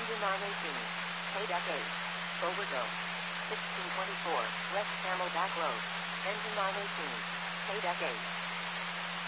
Engine 918. Paydeck 8. Overgo. 1624, West Camelback Road. Engine 918. Paydeck 8.